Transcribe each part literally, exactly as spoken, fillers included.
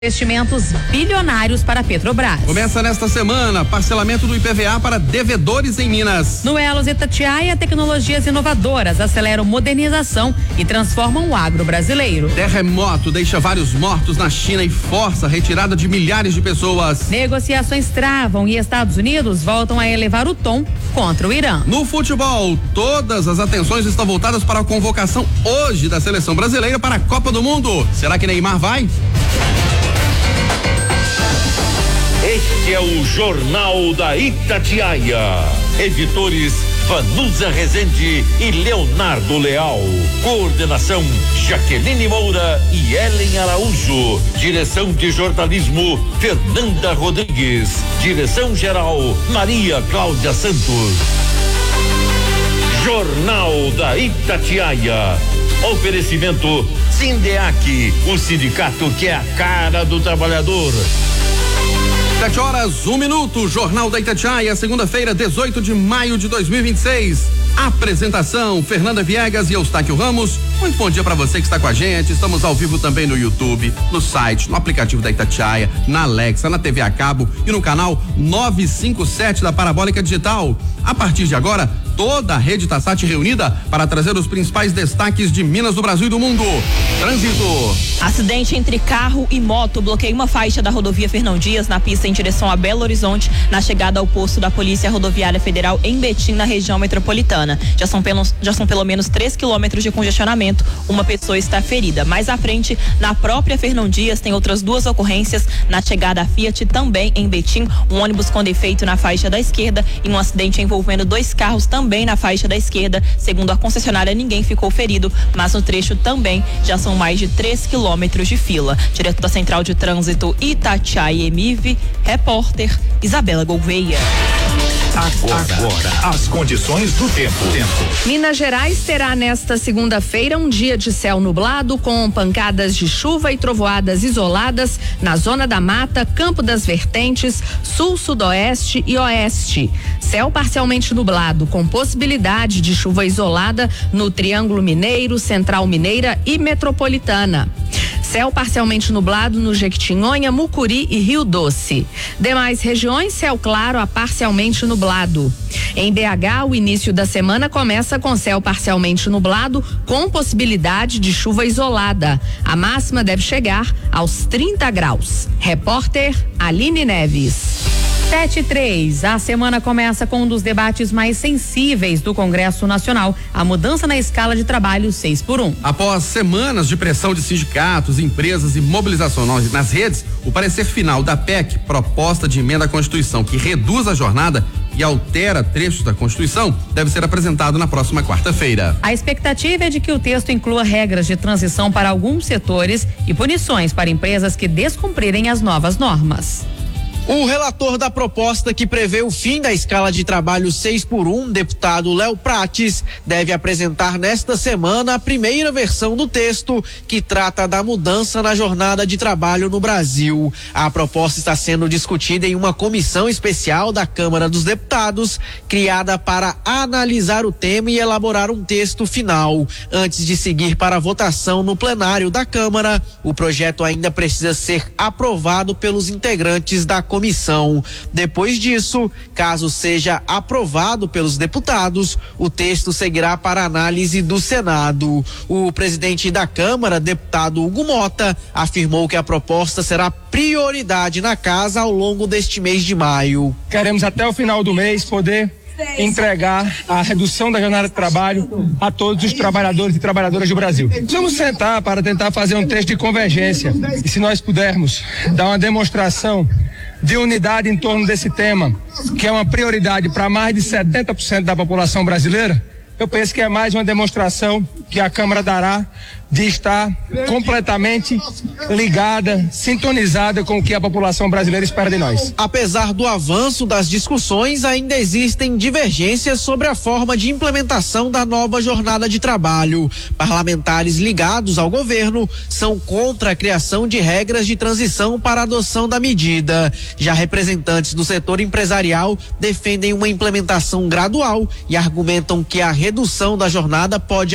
Investimentos bilionários para a Petrobras. Começa nesta semana parcelamento do I P V A para devedores em Minas. No Elos Itatiaia, tecnologias inovadoras aceleram modernização e transformam o agro brasileiro. Terremoto deixa vários mortos na China e força a retirada de milhares de pessoas. Negociações travam e Estados Unidos voltam a elevar o tom contra o Irã. No futebol, todas as atenções estão voltadas para a convocação hoje da seleção brasileira para a Copa do Mundo. Será que Neymar vai? Este é o Jornal da Itatiaia. Editores Vanusa Rezende e Leonardo Leal. Coordenação Jaqueline Moura e Ellen Araújo. Direção de jornalismo Fernanda Rodrigues. Direção geral Maria Cláudia Santos. Jornal da Itatiaia. Oferecimento Sindeac, o sindicato que é a cara do trabalhador. Sete horas, um minuto, Jornal da Itatiaia, segunda-feira, dezoito de maio de dois mil e vinte e seis. Apresentação, Fernanda Viegas e Eustáquio Ramos. Muito bom dia para você que está com a gente. Estamos ao vivo também no YouTube, no site, no aplicativo da Itatiaia, na Alexa, na T V a cabo e no canal novecentos e cinquenta e sete da Parabólica Digital. A partir de agora, toda a rede Tassat reunida para trazer os principais destaques de Minas, do Brasil e do mundo. Trânsito. Acidente entre carro e moto bloqueia uma faixa da rodovia Fernão Dias na pista em direção a Belo Horizonte, na chegada ao posto da Polícia Rodoviária Federal em Betim, na região metropolitana. Já são pelo, já são pelo menos três quilômetros de congestionamento. Uma pessoa está ferida. Mais à frente, na própria Fernão Dias, tem outras duas ocorrências. Na chegada à Fiat, também em Betim, um ônibus com defeito na faixa da esquerda e um acidente envolvendo dois carros também na faixa da esquerda. Segundo a concessionária, ninguém ficou ferido, mas no trecho também já são mais de três quilômetros de fila. Direto da Central de Trânsito Itatiaia E M I V, repórter Isabela Gouveia. Agora, Agora, as condições do tempo. tempo. Minas Gerais terá nesta segunda-feira um dia de céu nublado com pancadas de chuva e trovoadas isoladas na zona da mata, Campo das Vertentes, sul, sudoeste e oeste. Céu parcialmente nublado com possibilidade de chuva isolada no Triângulo Mineiro, Central Mineira e Metropolitana. Céu parcialmente nublado no Jequitinhonha, Mucuri e Rio Doce. Demais regiões, céu claro a parcialmente nublado. Em B H, o início da semana começa com céu parcialmente nublado, com possibilidade de chuva isolada. A máxima deve chegar aos trinta graus. Repórter Aline Neves. Sete e três, a semana começa com um dos debates mais sensíveis do Congresso Nacional, a mudança na escala de trabalho seis por um. Após semanas de pressão de sindicatos, empresas e mobilização nas redes, o parecer final da P E C, proposta de emenda à Constituição, que reduz a jornada e altera trechos da Constituição, deve ser apresentado na próxima quarta-feira. A expectativa é de que o texto inclua regras de transição para alguns setores e punições para empresas que descumprirem as novas normas. O relator da proposta que prevê o fim da escala de trabalho seis por um, deputado Léo Prates, deve apresentar nesta semana a primeira versão do texto que trata da mudança na jornada de trabalho no Brasil. A proposta está sendo discutida em uma comissão especial da Câmara dos Deputados, criada para analisar o tema e elaborar um texto final. Antes de seguir para a votação no plenário da Câmara, o projeto ainda precisa ser aprovado pelos integrantes da comissão. Depois disso, caso seja aprovado pelos deputados, o texto seguirá para análise do Senado. O presidente da Câmara, deputado Hugo Mota, afirmou que a proposta será prioridade na casa ao longo deste mês de maio. Queremos até o final do mês poder entregar a redução da jornada de trabalho a todos os trabalhadores e trabalhadoras do Brasil. Vamos sentar para tentar fazer um texto de convergência e, se nós pudermos dar uma demonstração de unidade em torno desse tema, que é uma prioridade para mais de setenta por cento da população brasileira, eu penso que é mais uma demonstração que a Câmara dará de estar completamente ligada, sintonizada com o que a população brasileira espera de nós. Apesar do avanço das discussões, ainda existem divergências sobre a forma de implementação da nova jornada de trabalho. Parlamentares ligados ao governo são contra a criação de regras de transição para a adoção da medida. Já representantes do setor empresarial defendem uma implementação gradual e argumentam que a redução da jornada pode aumentar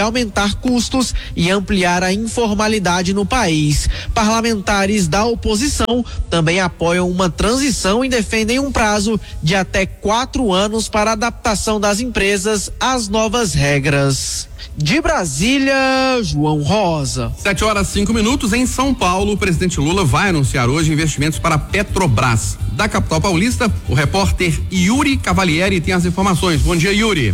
controlar custos e ampliar a informalidade no país. Parlamentares da oposição também apoiam uma transição e defendem um prazo de até quatro anos para a adaptação das empresas às novas regras. De Brasília, João Rosa. Sete horas, cinco minutos. Em São Paulo, o presidente Lula vai anunciar hoje investimentos para a Petrobras. Da capital paulista, o repórter Yuri Cavalieri tem as informações. Bom dia, Yuri.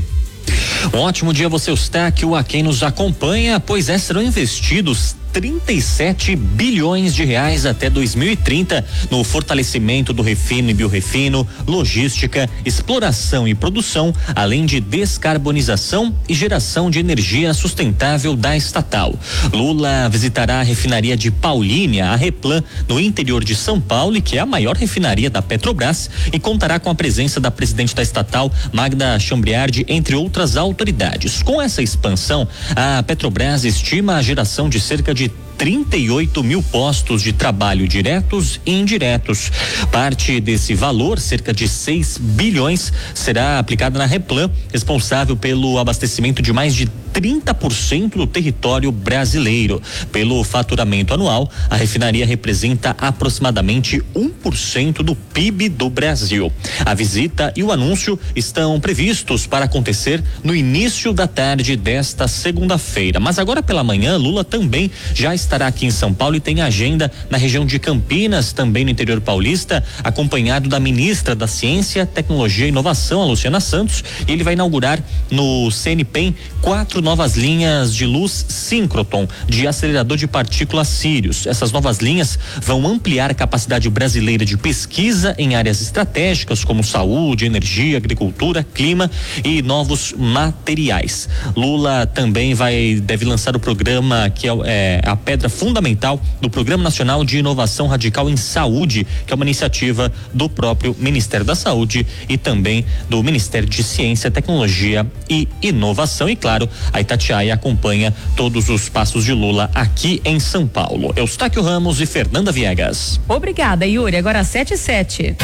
Um ótimo dia, você, Eustáquio, a quem nos acompanha, pois é, serão investidos trinta e sete bilhões de reais até dois mil e trinta no fortalecimento do refino e biorrefino, logística, exploração e produção, além de descarbonização e geração de energia sustentável da estatal. Lula visitará a refinaria de Paulínia, a Replan, no interior de São Paulo, que é a maior refinaria da Petrobras, e contará com a presença da presidente da estatal, Magda Chambriardi, entre outras autoridades. Com essa expansão, a Petrobras estima a geração de cerca de trinta e oito mil postos de trabalho diretos e indiretos. Parte desse valor, cerca de seis bilhões, será aplicada na Replan, responsável pelo abastecimento de mais de trinta por cento do território brasileiro. Pelo faturamento anual, a refinaria representa aproximadamente um por cento do P I B do Brasil. A visita e o anúncio estão previstos para acontecer no início da tarde desta segunda-feira. Mas agora pela manhã, Lula também já estará aqui em São Paulo e tem agenda na região de Campinas, também no interior paulista, acompanhado da ministra da Ciência, Tecnologia e Inovação, a Luciana Santos, e ele vai inaugurar no C N P E M quatro novas linhas de luz síncrotron de acelerador de partículas Sirius. Essas novas linhas vão ampliar a capacidade brasileira de pesquisa em áreas estratégicas como saúde, energia, agricultura, clima e novos materiais. Lula também vai deve lançar o programa que é, é a pedra fundamental do Programa Nacional de Inovação Radical em Saúde, que é uma iniciativa do próprio Ministério da Saúde e também do Ministério de Ciência, Tecnologia e Inovação. E claro, a Itatiaia acompanha todos os passos de Lula aqui em São Paulo. Eustáquio Ramos e Fernanda Viegas. Obrigada, Yuri. Agora sete e sete.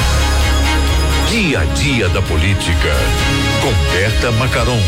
Dia a dia da política, com Berta Macaron.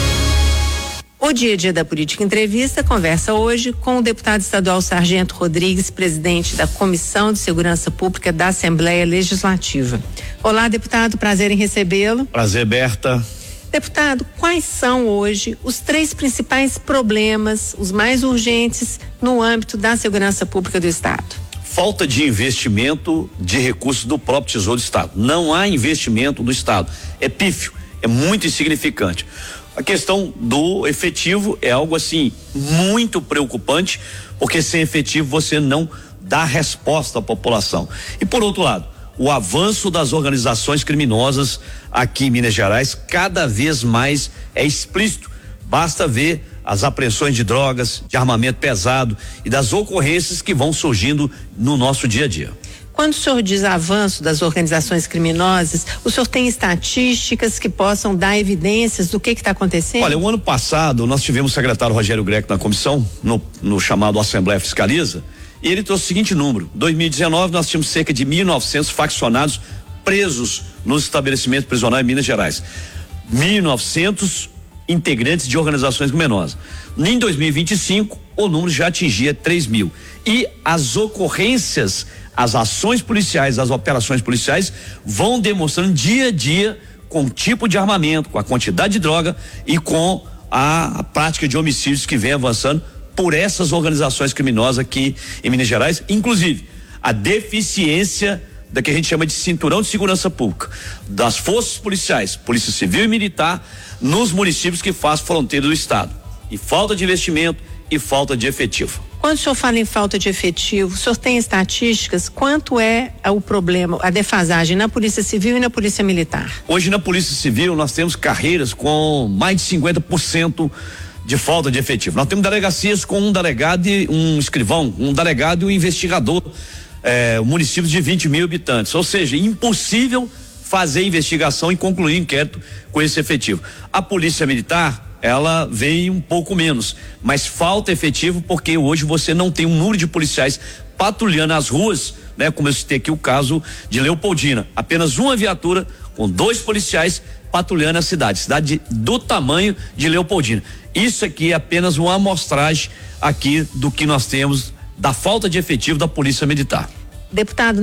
O Dia a Dia da Política Entrevista conversa hoje com o deputado estadual Sargento Rodrigues, presidente da Comissão de Segurança Pública da Assembleia Legislativa. Olá, deputado, prazer em recebê-lo. Prazer, Berta. Deputado, quais são hoje os três principais problemas, os mais urgentes, no âmbito da segurança pública do Estado? Falta de investimento de recursos do próprio Tesouro do Estado. Não há investimento do Estado. É pífio, é muito insignificante. A questão do efetivo é algo assim muito preocupante, porque sem efetivo você não dá resposta à população. E por outro lado, o avanço das organizações criminosas aqui em Minas Gerais cada vez mais é explícito. Basta ver as apreensões de drogas, de armamento pesado e das ocorrências que vão surgindo no nosso dia a dia. Quando o senhor diz avanço das organizações criminosas, o senhor tem estatísticas que possam dar evidências do que está acontecendo? Olha, o ano passado nós tivemos o secretário Rogério Greco na comissão, no, no chamado Assembleia Fiscaliza, e ele trouxe o seguinte número: em dois mil e dezenove nós tínhamos cerca de mil e novecentos faccionados presos nos estabelecimentos prisionais em Minas Gerais. mil e novecentos integrantes de organizações criminosas. Em dois mil e vinte e cinco, o número já atingia três mil. E as ocorrências, as ações policiais, as operações policiais vão demonstrando dia a dia com o tipo de armamento, com a quantidade de droga e com a, a prática de homicídios que vem avançando por essas organizações criminosas aqui em Minas Gerais, inclusive a deficiência da que a gente chama de cinturão de segurança pública das forças policiais, Polícia Civil e Militar, nos municípios que fazem fronteira do Estado. E falta de investimento e falta de efetivo. Quando o senhor fala em falta de efetivo, o senhor tem estatísticas? Quanto é o problema, a defasagem na Polícia Civil e na Polícia Militar? Hoje na Polícia Civil nós temos carreiras com mais de cinquenta por cento de falta de efetivo. Nós temos delegacias com um delegado e um escrivão, um delegado e um investigador, é, municípios de vinte mil habitantes. Ou seja, impossível fazer investigação e concluir inquérito com esse efetivo. A Polícia Militar, ela vem um pouco menos, mas falta efetivo porque hoje você não tem um número de policiais patrulhando as ruas, né? Como eu citei aqui o caso de Leopoldina, apenas uma viatura com dois policiais patrulhando a cidade, cidade de, do tamanho de Leopoldina. Isso aqui é apenas uma amostragem aqui do que nós temos da falta de efetivo da Polícia Militar. Deputado